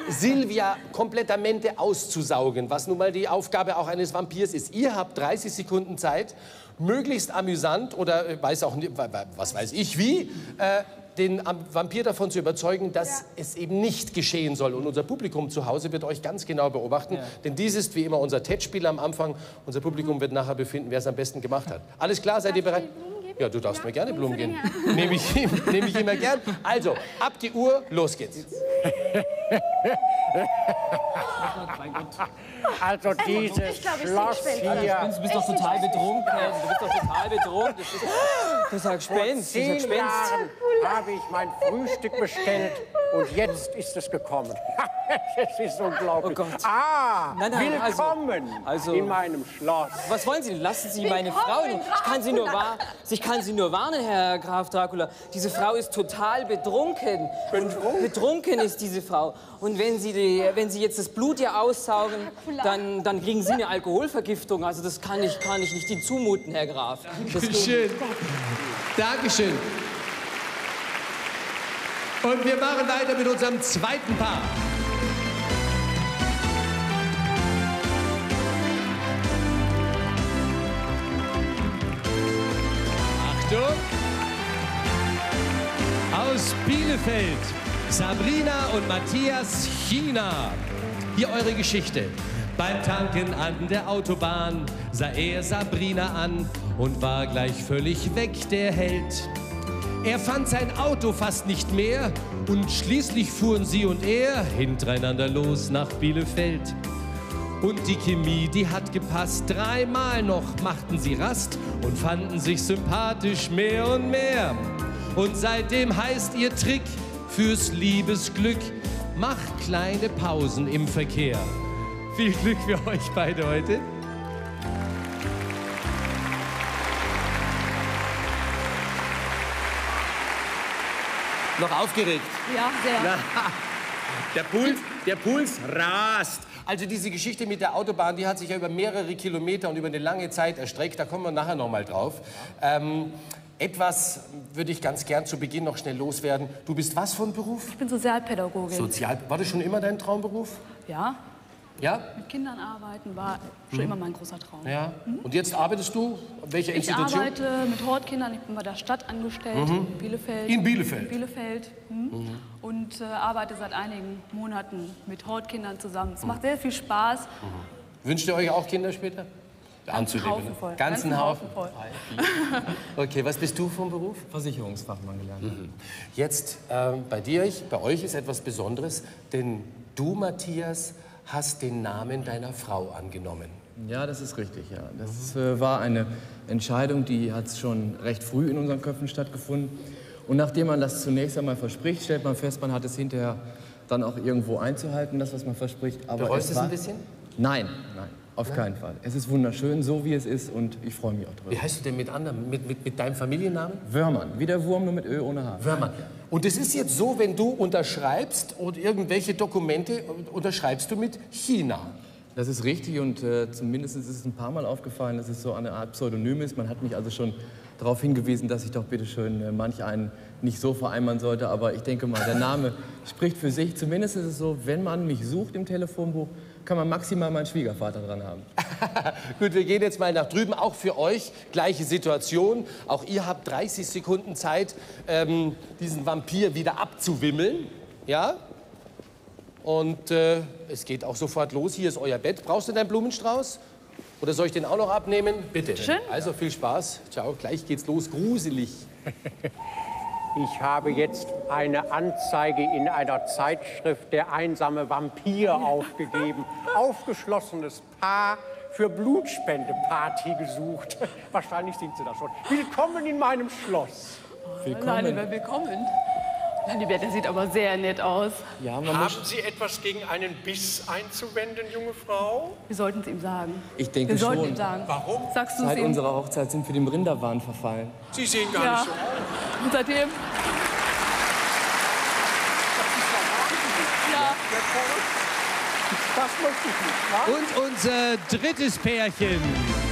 Silvia komplettamente auszusaugen, was nun mal die Aufgabe auch eines Vampirs ist. Ihr habt 30 Sekunden Zeit, möglichst amüsant oder weiß auch nicht, was weiß ich wie, den Vampir davon zu überzeugen, dass es eben nicht geschehen soll. Und unser Publikum zu Hause wird euch ganz genau beobachten, denn dies ist wie immer unser Testspiel am Anfang. Unser Publikum wird nachher befinden, wer es am besten gemacht hat. Alles klar, seid ihr bereit? Ja, du darfst mir gerne Blumen geben. Nehme ich immer gern. Also, ab die Uhr, los geht's. Also dieses Schloss hier. Du bist doch total betrunken. Du bist doch total betrunken. Das ist ein Gespenst. Vor 10 Jahren habe ich mein Frühstück bestellt und jetzt ist es gekommen. Es ist unglaublich. Oh Gott. Ah, nein, willkommen in meinem Schloss. Was wollen Sie denn? Lassen Sie meine Frau in. Ich kann Sie nur warnen, Herr Graf Dracula. Diese Frau ist total betrunken. Betrunken ist diese Frau. Und wenn Sie jetzt das Blut hier aussaugen, dann kriegen Sie eine Alkoholvergiftung. Also das kann ich nicht Ihnen zumuten, Herr Graf. Schön. Dankeschön. Und wir machen weiter mit unserem zweiten Paar. Achtung! Aus Bielefeld, Sabrina und Matthias China. Hier eure Geschichte. Beim Tanken an der Autobahn sah er Sabrina an und war gleich völlig weg, der Held. Er fand sein Auto fast nicht mehr und schließlich fuhren sie und er hintereinander los nach Bielefeld. Und die Chemie, die hat gepasst. 3-mal noch machten sie Rast und fanden sich sympathisch mehr und mehr. Und seitdem heißt ihr Trick fürs Liebesglück: macht kleine Pausen im Verkehr. Viel Glück für euch beide heute. Noch aufgeregt? Ja, sehr. Der Puls rast. Also diese Geschichte mit der Autobahn, die hat sich ja über mehrere Kilometer und über eine lange Zeit erstreckt. Da kommen wir nachher noch mal drauf. Etwas würde ich ganz gern zu Beginn noch schnell loswerden. Du bist was von Beruf? Ich bin Sozialpädagogin. War das schon immer dein Traumberuf? Ja. Ja? Mit Kindern arbeiten war schon immer mein großer Traum. Ja. Und jetzt arbeitest du? Welche Institution? Ich arbeite mit Hortkindern. Ich bin bei der Stadt angestellt in Bielefeld. In Bielefeld? In Bielefeld. Und arbeite seit einigen Monaten mit Hortkindern zusammen. Es macht sehr viel Spaß. Wünscht ihr euch auch Kinder später? Ganzen Haufen voll. Ganzen Haufen voll. Okay, was bist du vom Beruf? Versicherungsfachmann gelernt. Jetzt bei euch ist etwas Besonderes, denn du, Matthias, hast den Namen deiner Frau angenommen. Ja, das ist richtig, ja. Das war eine Entscheidung, die hat schon recht früh in unseren Köpfen stattgefunden. Und nachdem man das zunächst einmal verspricht, stellt man fest, man hat es hinterher dann auch irgendwo einzuhalten, das, was man verspricht. Aber bereust du es ein bisschen? Nein, auf keinen Fall. Es ist wunderschön, so wie es ist, und ich freue mich auch drüber. Wie heißt du denn mit deinem Familiennamen? Wörmann, wie der Wurm, nur mit Ö ohne H. Wörmann. Und es ist jetzt so, wenn du unterschreibst und irgendwelche Dokumente, unterschreibst du mit China. Das ist richtig, und zumindest ist es ein paar Mal aufgefallen, dass es so eine Art Pseudonym ist. Man hat mich also schon darauf hingewiesen, dass ich doch bitteschön manch einen nicht so vereinbaren sollte. Aber ich denke mal, der Name spricht für sich. Zumindest ist es so, wenn man mich sucht im Telefonbuch, kann man maximal meinen Schwiegervater dran haben. Gut, wir gehen jetzt mal nach drüben. Auch für euch gleiche Situation. Auch ihr habt 30 Sekunden Zeit, diesen Vampir wieder abzuwimmeln. Ja? Und es geht auch sofort los. Hier ist euer Bett. Brauchst du deinen Blumenstrauß? Oder soll ich den auch noch abnehmen? Bitte. Schön. Also viel Spaß. Ciao, gleich geht's los. Gruselig. Ich habe jetzt eine Anzeige in einer Zeitschrift Der einsame Vampir aufgegeben. Aufgeschlossenes Paar für Blutspendeparty gesucht. Wahrscheinlich singt sie das schon. Willkommen in meinem Schloss. Willkommen. Willkommen. Der sieht aber sehr nett aus. Ja, Haben Sie etwas gegen einen Biss einzuwenden, junge Frau? Wir sollten es ihm sagen. Ich denke Wir sollten schon. ihm sagen. Warum? Sagst du es Seit ihm? unserer Hochzeit sind wir dem Rinderwahn verfallen. Sie sehen gar Ja. nicht so aus. Und seitdem? Ja. Das möchte ich nicht, wa? Und unser drittes Pärchen.